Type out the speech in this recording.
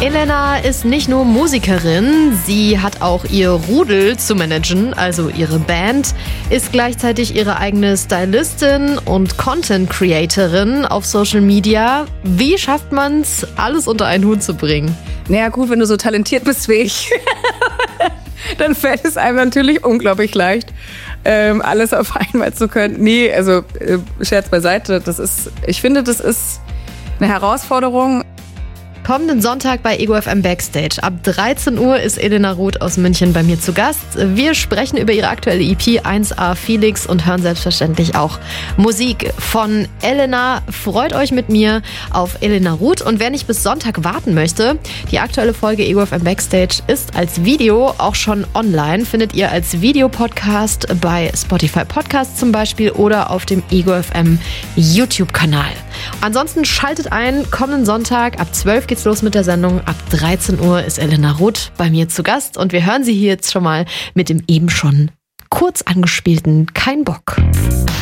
Elena ist nicht nur Musikerin, sie hat auch ihr Rudel zu managen, also ihre Band, ist gleichzeitig ihre eigene Stylistin und Content-Creatorin auf Social Media. Wie schafft man's, alles unter einen Hut zu bringen? Naja gut, wenn du so talentiert bist wie ich, dann fällt es einem natürlich unglaublich leicht, alles auf einmal zu können. Nee, also Scherz beiseite, ich finde, das ist eine Herausforderung. Kommenden Sonntag bei Ego FM Backstage. Ab 13 Uhr ist Elena Roth aus München bei mir zu Gast. Wir sprechen über ihre aktuelle EP 1A Felix und hören selbstverständlich auch Musik von Elena. Freut euch mit mir auf Elena Roth. Und wer nicht bis Sonntag warten möchte, die aktuelle Folge Ego FM Backstage ist als Video auch schon online. Findet ihr als Videopodcast bei Spotify Podcasts zum Beispiel oder auf dem Ego FM YouTube-Kanal. Ansonsten schaltet ein, kommenden Sonntag ab 12 geht's los mit der Sendung. Ab 13 Uhr ist Elena Roth bei mir zu Gast und wir hören sie hier jetzt schon mal mit dem eben schon kurz angespielten Kein Bock.